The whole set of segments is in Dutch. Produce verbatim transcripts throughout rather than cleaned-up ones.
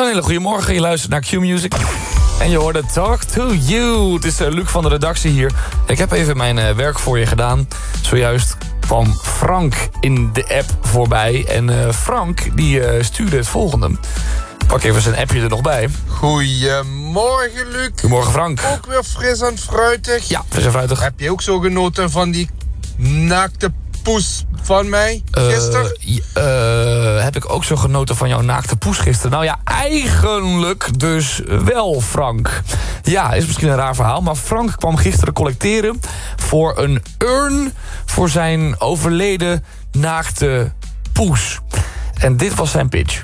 Een hele goede morgen, je luistert naar Q-Music. En je hoorde Talk to You. Het is uh, Luc van de redactie hier. Ik heb even mijn uh, werk voor je gedaan. Zojuist kwam Frank in de app voorbij. En uh, Frank die uh, stuurde het volgende. Pak even zijn appje er nog bij. Goedemorgen, Luc. Goedemorgen, Frank. Ook weer fris en fruitig. Ja, fris en fruitig. Heb je ook zo genoten van die naakte poes van mij gisteren? Uh, uh, heb ik ook zo genoten van jouw naakte poes gisteren? Nou ja, eigenlijk dus wel, Frank. Ja, is misschien een raar verhaal, maar Frank kwam gisteren collecteren voor een urn voor zijn overleden naakte poes. En dit was zijn pitch.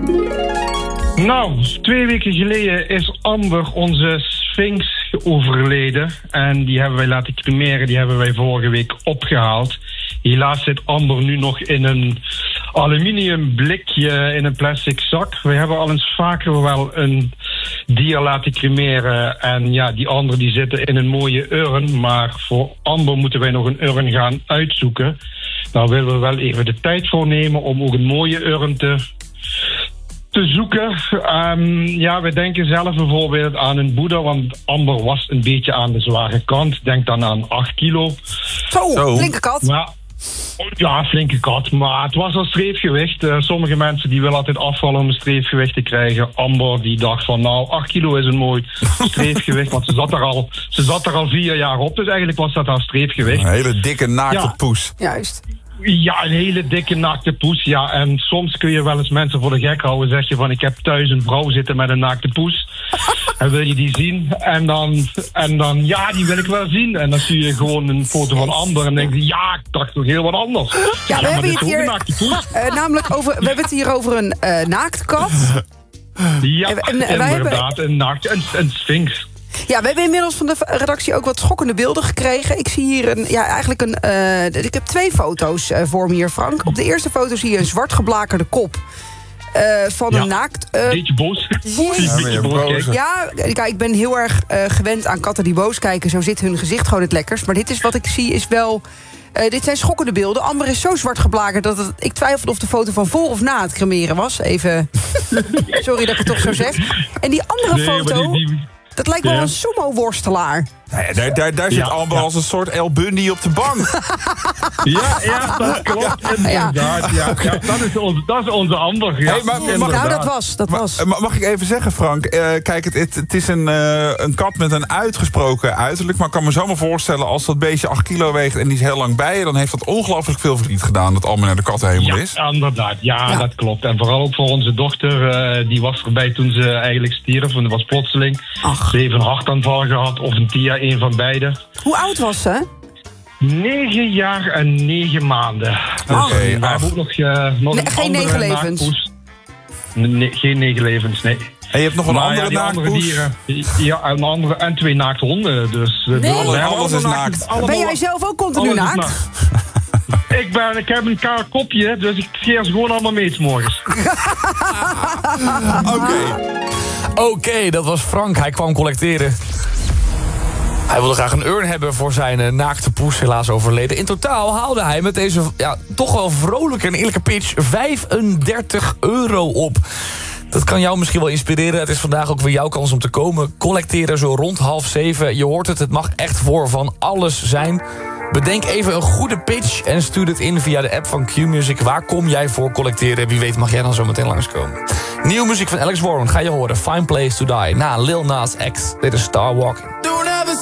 Nou, twee weken geleden is Amber, onze Sphinx, overleden. En die hebben wij laten cremeren, die hebben wij vorige week opgehaald. Helaas zit Amber nu nog in een aluminium blikje in een plastic zak. We hebben al eens vaker wel een dier laten cremeren. En ja, die anderen die zitten in een mooie urn. Maar voor Amber moeten wij nog een urn gaan uitzoeken. Daar willen we wel even de tijd voor nemen om ook een mooie urn te... te zoeken. Um, ja, we denken zelf bijvoorbeeld aan een Boeddha, want Amber was een beetje aan de zware kant. Denk dan aan acht kilo. Zo, Zo. flinke kat. Maar, ja, flinke kat, maar het was al streefgewicht. Uh, sommige mensen die willen altijd afvallen om een streefgewicht te krijgen. Amber die dacht van nou, acht kilo is een mooi streefgewicht, want ze zat er al, ze zat er al vier jaar op, dus eigenlijk was dat haar streefgewicht. Een hele dikke naakte ja. poes. Juist. Ja, een hele dikke naakte poes, ja. En soms kun je wel eens mensen voor de gek houden. Zeg je van, ik heb thuis een vrouw zitten met een naakte poes. En wil je die zien? En dan, en dan, ja, die wil ik wel zien. En dan zie je gewoon een foto van Amber en denk je, ja, ik dacht toch heel wat anders. Ja, ja we hebben het het hier, uh, namelijk over, we hebben het hier over een uh, naaktkat. Ja, en, en, inderdaad, hebben... een naakt, een, een sphinx. Ja, we hebben inmiddels van de redactie ook wat schokkende beelden gekregen. Ik zie hier een, ja, eigenlijk een, uh, ik heb twee foto's uh, voor me hier, Frank. Op de eerste foto zie je een zwart geblakerde kop uh, van ja, een naakt... Uh, beetje boos. Ja, beetje boos. Ja, kijk, ik ben heel erg uh, gewend aan katten die boos kijken. Zo zit hun gezicht gewoon het lekkers. Maar dit is wat ik zie, is wel... Uh, dit zijn schokkende beelden. Amber is zo zwart geblakerd dat het, ik twijfelde of de foto van voor of na het cremeren was. Even, sorry dat ik het toch zo zeg. En die andere nee, foto... Die, die... Dat lijkt wel ja. een sumo-worstelaar. Nee, daar daar, daar zit ja, Amber ja. als een soort El Bundy op de bank. Ja, ja, dat klopt. Inderdaad. Ja. Ja, ja, dat, is onze, dat is onze Amber. Ja. Hey, maar, mag, nou, dat was. Dat was. Mag, mag ik even zeggen, Frank? Uh, kijk, het, het, het is een, uh, een kat met een uitgesproken uiterlijk. Maar ik kan me zo maar voorstellen, als dat beestje acht kilo weegt en die is heel lang bij je, dan heeft dat ongelooflijk veel verdriet gedaan dat Amber naar de kattenhemel ja, is. Inderdaad. Ja, ja, dat klopt. En vooral ook voor onze dochter. Uh, die was erbij toen ze eigenlijk stierf. Want dat was plotseling. Ach. Ze heeft een hartaanval gehad of een T I A, een van beide. Hoe oud was ze? Negen jaar en negen maanden. Oké. Okay, we hebben ook nog, uh, nog nee, een geen negen levens. Nee, geen negen levens, nee. En je hebt nog een maar andere ja, andere dieren. Ja, een andere, en twee naakhonden. Dus, nee. Alles, alles is naakt. Allemaal, ben jij zelf ook continu naakt? naakt? ik, ben, ik heb een kaal kopje, dus ik scheer ze gewoon allemaal mee 's morgens. Oké. Okay. Oké, okay, dat was Frank. Hij kwam collecteren. Hij wilde graag een urn hebben voor zijn uh, naakte poes, helaas overleden. In totaal haalde hij met deze ja, toch wel vrolijke en eerlijke pitch vijfendertig euro op. Dat kan jou misschien wel inspireren. Het is vandaag ook weer jouw kans om te komen. Collecteren zo rond half zeven. Je hoort het, het mag echt voor van alles zijn. Bedenk even een goede pitch en stuur het in via de app van Q-Music. Waar kom jij voor collecteren? Wie weet mag jij dan zo meteen langskomen. Nieuwe muziek van Alex Warren ga je horen. Fine Place to Die. Na Lil Nas X. Dit is Star Walking.